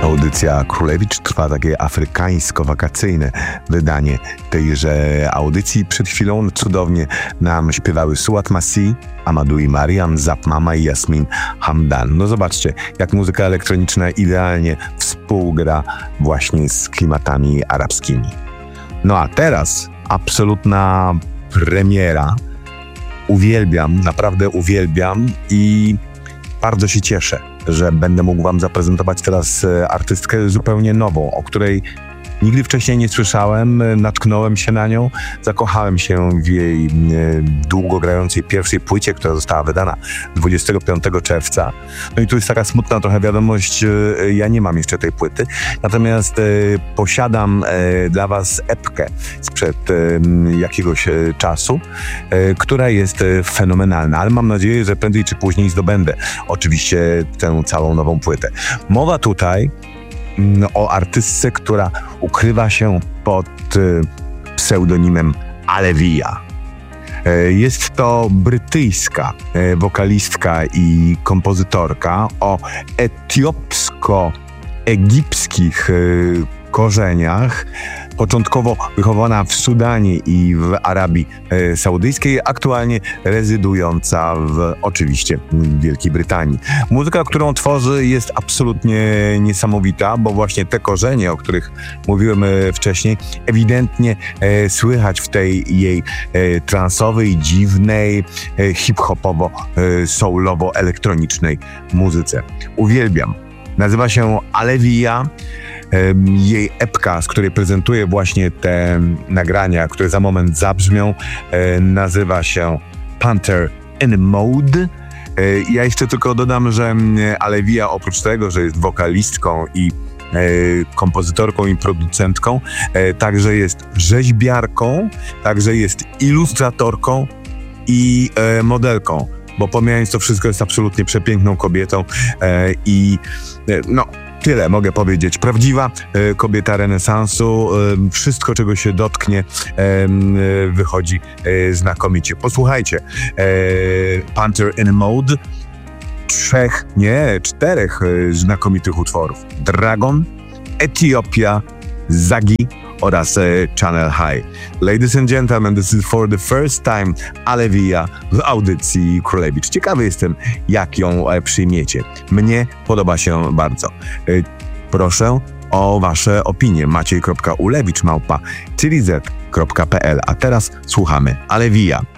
Audycja Królewicz trwa takie afrykańsko-wakacyjne wydanie tejże audycji. Przed chwilą cudownie nam śpiewały Suat Masi, Amadou i Mariam, Zap Mama i Yasmin Hamdan. No zobaczcie, jak muzyka elektroniczna idealnie współgra właśnie z klimatami arabskimi. No a teraz absolutna premiera. Uwielbiam, naprawdę uwielbiam i bardzo się cieszę, że będę mógł wam zaprezentować teraz artystkę zupełnie nową, o której nigdy wcześniej nie słyszałem, natknąłem się na nią, zakochałem się w jej długo grającej pierwszej płycie, która została wydana 25 czerwca. No i tu jest taka smutna trochę wiadomość, ja nie mam jeszcze tej płyty, natomiast posiadam dla was epkę sprzed jakiegoś czasu, która jest fenomenalna, ale mam nadzieję, że prędzej czy później zdobędę oczywiście tę całą nową płytę. Mowa tutaj o artystce, która ukrywa się pod pseudonimem Alevia. Jest to brytyjska wokalistka i kompozytorka o etiopsko-egipskich korzeniach, początkowo wychowana w Sudanie i w Arabii Saudyjskiej, aktualnie rezydująca oczywiście w Wielkiej Brytanii. Muzyka, którą tworzy, jest absolutnie niesamowita, bo właśnie te korzenie, o których mówiłem wcześniej, ewidentnie słychać w tej jej transowej, dziwnej, hip-hopowo-soulowo-elektronicznej muzyce. Uwielbiam. Nazywa się Alevia. Jej epka, z której prezentuje właśnie te nagrania, które za moment zabrzmią, nazywa się Panther in Mode. Ja jeszcze tylko dodam, że Alevia oprócz tego, że jest wokalistką i kompozytorką i producentką, także jest rzeźbiarką, także jest ilustratorką i modelką, bo pomijając to wszystko jest absolutnie przepiękną kobietą i no tyle mogę powiedzieć. Prawdziwa kobieta renesansu. Wszystko, czego się dotknie, wychodzi znakomicie. Posłuchajcie. Panther in Mode. 4 znakomitych utworów. Dragon, Etiopia, Zagi oraz Channel High. Ladies and gentlemen, this is for the first time Alevia w audycji Królewicz. Ciekawy jestem, jak ją przyjmiecie. Mnie podoba się bardzo. Proszę o wasze opinie. Maciej.ulewicz@tz.pl. A teraz słuchamy Alevia.